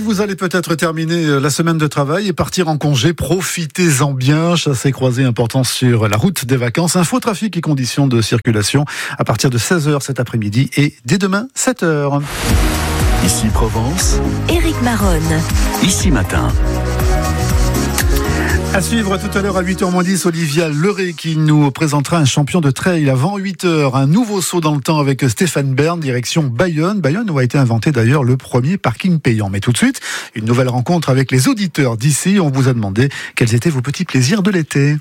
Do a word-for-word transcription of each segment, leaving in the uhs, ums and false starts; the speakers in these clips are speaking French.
vous allez peut-être terminer la semaine de travail et partir en congé, profitez-en bien. Chassez croisée important sur la route des vacances. Info, trafic et conditions de circulation à partir de seize heures cet après-midi et dès demain sept heures. Ici Provence, Éric Maronne. Ici Matin. À suivre tout à l'heure à huit heures moins dix, Olivia Leray qui nous présentera un champion de trail avant huit heures. Un nouveau saut dans le temps avec Stéphane Bern, direction Bayonne. Bayonne où a été inventé d'ailleurs le premier parking payant. Mais tout de suite, une nouvelle rencontre avec les auditeurs d'ici. On vous a demandé quels étaient vos petits plaisirs de l'été.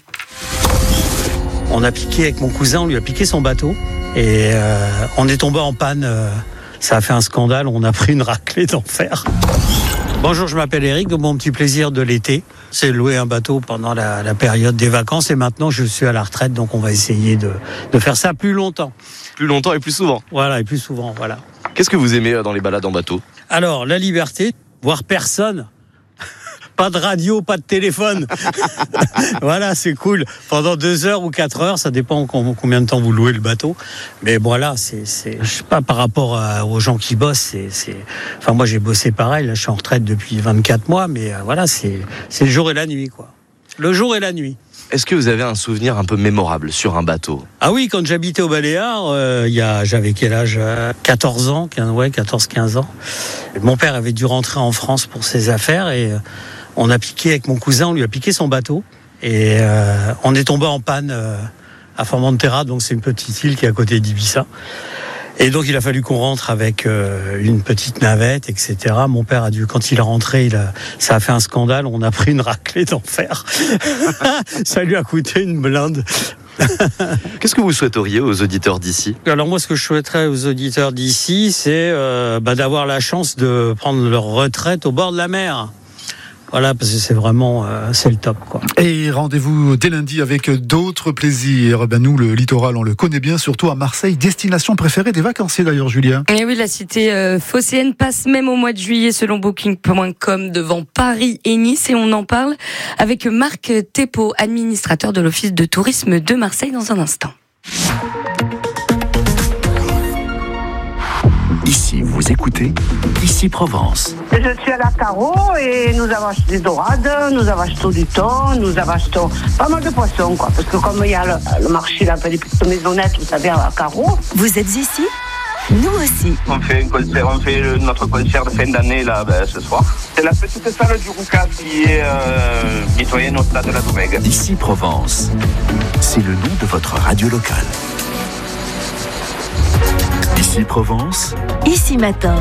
On a piqué avec mon cousin, on lui a piqué son bateau. Et euh, on est tombé en panne. Euh, ça a fait un scandale, on a pris une raclée d'enfer. Bonjour, je m'appelle Eric. Mon petit plaisir de l'été, c'est louer un bateau pendant la, la période des vacances. Et maintenant, je suis à la retraite, donc on va essayer de, de faire ça plus longtemps. Plus longtemps et plus souvent. Voilà, et plus souvent, voilà. Qu'est-ce que vous aimez dans les balades en bateau ? Alors, la liberté, voir personne. Pas de radio, pas de téléphone. Voilà, c'est cool. Pendant deux heures ou quatre heures, ça dépend combien de temps vous louez le bateau. Mais voilà, c'est, c'est, je sais pas, par rapport à, aux gens qui bossent, c'est, c'est, enfin, moi, j'ai bossé pareil. Là, je suis en retraite depuis vingt-quatre mois, mais euh, voilà, c'est, c'est le jour et la nuit, quoi. Le jour et la nuit. Est-ce que vous avez un souvenir un peu mémorable sur un bateau ? Ah oui, quand j'habitais au Baléares, euh, y a, j'avais quel âge ? quatorze ans, quinze, ouais, quatorze quinze ans. Mon père avait dû rentrer en France pour ses affaires et euh, on a piqué avec mon cousin, on lui a piqué son bateau et euh, on est tombé en panne euh, à Formentera, donc c'est une petite île qui est à côté d'Ibiza. Et donc il a fallu qu'on rentre avec euh, une petite navette, et cetera. Mon père a dû, quand il est rentré, il a, ça a fait un scandale. On a pris une raclée d'enfer. Ça lui a coûté une blinde. Qu'est-ce que vous souhaiteriez aux auditeurs d'ici ? Alors moi, ce que je souhaiterais aux auditeurs d'ici, c'est euh, bah, d'avoir la chance de prendre leur retraite au bord de la mer. Voilà, parce que c'est vraiment, euh, c'est le top, quoi. Et rendez-vous dès lundi avec d'autres plaisirs. Ben nous, le littoral, on le connaît bien, surtout à Marseille, destination préférée des vacanciers d'ailleurs, Julien. Et oui, la cité euh, phocéenne passe même au mois de juillet selon booking point com devant Paris et Nice. Et on en parle avec Marc Thépeau, administrateur de l'Office de tourisme de Marseille, dans un instant. Ici, vous écoutez Ici Provence. Je suis à la Carreau et nous avons acheté des dorades, nous avons acheté du thon, nous avons acheté pas mal de poissons, quoi. Parce que comme il y a le, le marché là, des petites maisonnettes, vous savez, à la Carreau. Vous êtes ici ? Nous aussi. On fait un concert, on fait notre concert de fin d'année là, ben, ce soir. C'est la petite salle du Roucas qui est euh, mitoyenne au stade de la Doumègue. Ici Provence. C'est le nom de votre radio locale. Ici Provence. Ici Matin.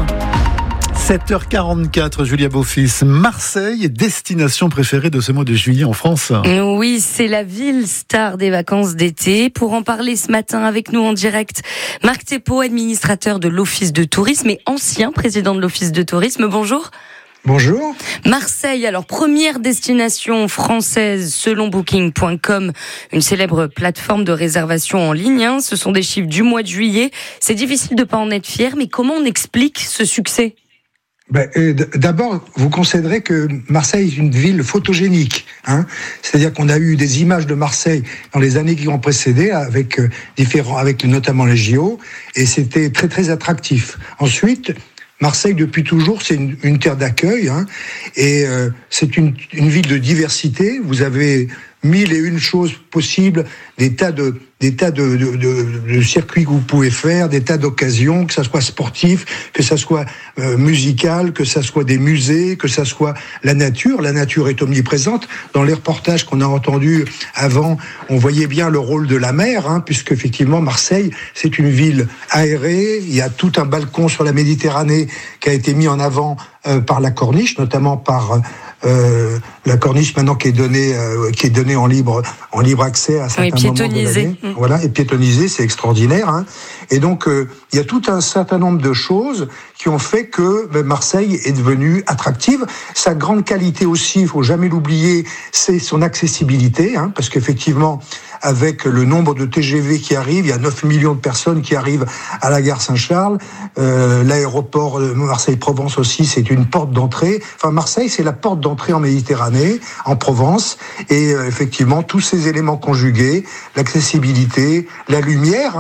sept heures quarante-quatre, Julia Beaufils. Marseille, destination préférée de ce mois de juillet en France. Oui, c'est la ville star des vacances d'été. Pour en parler ce matin avec nous en direct, Marc Thépeau, administrateur de l'Office de tourisme et ancien président de l'Office de tourisme. Bonjour. Bonjour. Marseille, alors première destination française selon booking point com, une célèbre plateforme de réservation en ligne. Hein. Ce sont des chiffres du mois de juillet. C'est difficile de ne pas en être fier, mais comment on explique ce succès ? Ben, euh, d'abord, vous concéderez que Marseille est une ville photogénique. Hein. C'est-à-dire qu'on a eu des images de Marseille dans les années qui ont précédé, avec euh, différents, avec notamment les J O, et c'était très très attractif. Ensuite, Marseille, depuis toujours, c'est une, une terre d'accueil, hein, et euh, c'est une, une ville de diversité. Vous avez mille et une choses possibles, des tas de des tas de, de, de, de circuits que vous pouvez faire, des tas d'occasions, que ça soit sportif, que ça soit euh, musical, que ça soit des musées, que ça soit la nature. La nature est omniprésente. Dans les reportages qu'on a entendus avant, on voyait bien le rôle de la mer, hein, puisque effectivement Marseille, c'est une ville aérée. Il y a tout un balcon sur la Méditerranée qui a été mis en avant euh, par la Corniche, notamment par euh, la Corniche maintenant qui est donnée, euh, qui est donnée en libre, en libre accès à certains oui, moments de l'année. Voilà, et piétonisé, c'est extraordinaire. Hein. Et donc, euh, il y a tout un certain nombre de choses qui ont fait que ben, Marseille est devenue attractive. Sa grande qualité aussi, il faut jamais l'oublier, c'est son accessibilité, hein, parce qu'effectivement, avec le nombre de T G V qui arrivent, il y a neuf millions de personnes qui arrivent à la gare Saint-Charles. Euh, l'aéroport de Marseille-Provence aussi, c'est une porte d'entrée. Enfin, Marseille, c'est la porte d'entrée en Méditerranée, en Provence. Et euh, effectivement, tous ces éléments conjugués, l'accessibilité, la lumière, hein,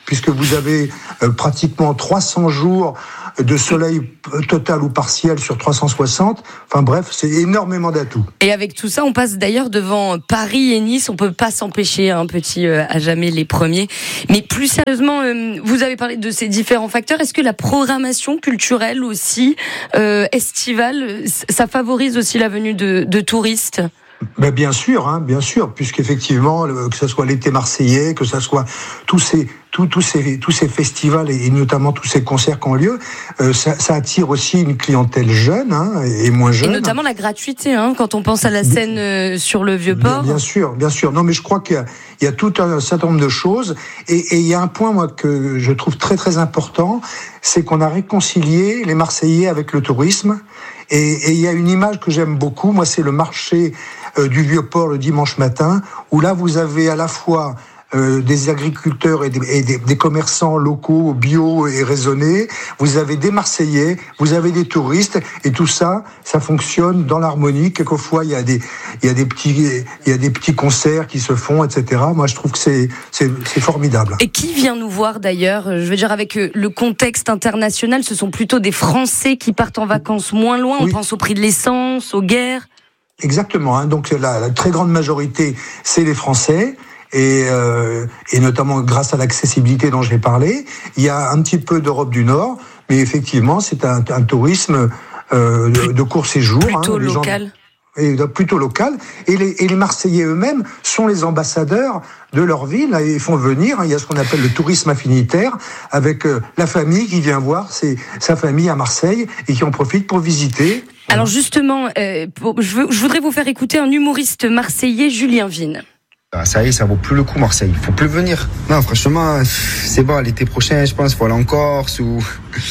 puisque vous avez euh, pratiquement trois cents jours de soleil total ou partiel sur trois cent soixante. Enfin bref, c'est énormément d'atouts. Et avec tout ça, on passe d'ailleurs devant Paris et Nice. On peut pas s'empêcher, un hein, petit euh, à jamais les premiers. Mais plus sérieusement, euh, vous avez parlé de ces différents facteurs. Est-ce que la programmation culturelle aussi, euh, estivale, ça favorise aussi la venue de, de touristes ? Ben bien sûr, hein, bien sûr, puisqu'effectivement, que ce soit l'été marseillais, que ce soit tous ces tous tous ces tous ces festivals et notamment tous ces concerts qui ont lieu, euh, ça, ça attire aussi une clientèle jeune hein, et moins jeune. Et notamment la gratuité, hein, quand on pense à la scène euh, sur le Vieux-Port. Bien, bien sûr, bien sûr. Non, mais je crois qu'il y a, il y a tout un certain nombre de choses. Et, et il y a un point moi que je trouve très très important, c'est qu'on a réconcilié les Marseillais avec le tourisme. Et, et il y a une image que j'aime beaucoup. Moi, c'est le marché euh, du Vieux-Port le dimanche matin, où là vous avez à la fois Euh, des agriculteurs et, des, et des, des commerçants locaux, bio et raisonnés, vous avez des Marseillais, vous avez des touristes, et tout ça, ça fonctionne dans l'harmonie. Quelquefois, il y a des, il y a des petits, il y a des petits concerts qui se font, et cetera. Moi, je trouve que c'est, c'est, c'est formidable. Et qui vient nous voir d'ailleurs ? Je veux dire, avec le contexte international, ce sont plutôt des Français qui partent en vacances moins loin. Oui. On pense au prix de l'essence, aux guerres. Exactement. Hein. Donc, la, la très grande majorité, c'est les Français. Et, euh, et notamment grâce à l'accessibilité dont j'ai parlé, il y a un petit peu d'Europe du Nord, mais effectivement c'est un, un tourisme euh, de, de court séjour. Plutôt hein, local. Gens, et, plutôt local. Et les, et les Marseillais eux-mêmes sont les ambassadeurs de leur ville. Là, ils font venir, il y a ce qu'on appelle le tourisme affinitaire, avec euh, la famille qui vient voir ses, sa famille à Marseille et qui en profite pour visiter. Alors justement, euh, pour, je, veux, je voudrais vous faire écouter un humoriste marseillais, Julien Vigne. Ah, ça y est, ça vaut plus le coup Marseille, il faut plus venir. Non, franchement, c'est bon, l'été prochain, je pense, faut aller en Corse ou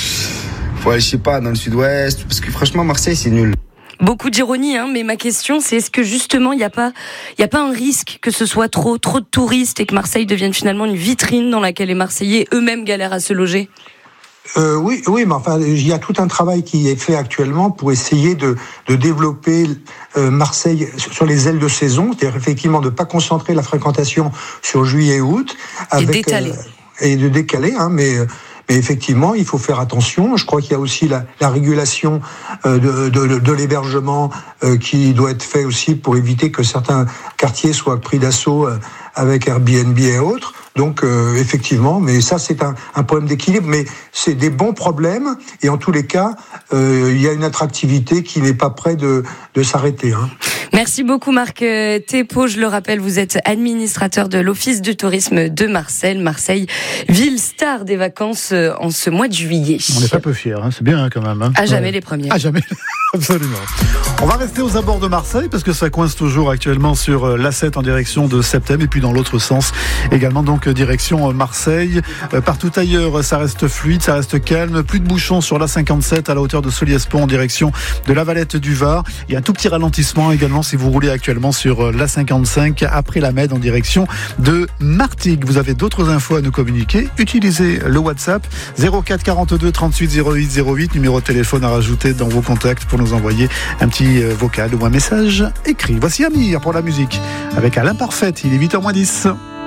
faut aller, je sais pas, dans le sud-ouest, parce que franchement, Marseille, c'est nul. Beaucoup d'ironie, hein, mais ma question, c'est est-ce que justement, il n'y a pas, il y a pas un risque que ce soit trop, trop de touristes et que Marseille devienne finalement une vitrine dans laquelle les Marseillais eux-mêmes galèrent à se loger ? Euh, oui, oui, mais enfin, il y a tout un travail qui est fait actuellement pour essayer de, de développer euh, Marseille sur les ailes de saison, c'est-à-dire effectivement de ne pas concentrer la fréquentation sur juillet et août, avec, et décaler, euh, et de décaler, hein, mais. Mais effectivement, il faut faire attention. Je crois qu'il y a aussi la, la régulation euh, de, de, de l'hébergement euh, qui doit être fait aussi pour éviter que certains quartiers soient pris d'assaut euh, avec Airbnb et autres. Donc euh, effectivement, mais ça c'est un, un problème d'équilibre, mais c'est des bons problèmes et en tous les cas, euh, il y a une attractivité qui n'est pas près de, de s'arrêter. Hein. Merci beaucoup Marc Thépaut. Je le rappelle, vous êtes administrateur de l'Office du tourisme de Marseille. Marseille, ville star des vacances en ce mois de juillet. On n'est pas peu fiers, hein. C'est bien hein, quand même. Hein. À jamais ouais. les premiers. À jamais, absolument. On va rester aux abords de Marseille parce que ça coince toujours actuellement sur l'A sept en direction de Septem et puis dans l'autre sens également donc direction Marseille. Euh, partout ailleurs, ça reste fluide, ça reste calme. Plus de bouchons sur l'A cinquante-sept à la hauteur de Soliès-Pont en direction de la Valette du Var. Il y a un tout petit ralentissement également si vous roulez actuellement sur l'A cinquante-cinq après la Med en direction de Martigues. Vous avez d'autres infos à nous communiquer. Utilisez le WhatsApp zéro quatre quarante-deux trente-huit zéro huit zéro huit, numéro de téléphone à rajouter dans vos contacts pour nous envoyer un petit vocal ou un message écrit. Voici Amir pour la musique avec Alain Parfait. Il est huit heures moins dix.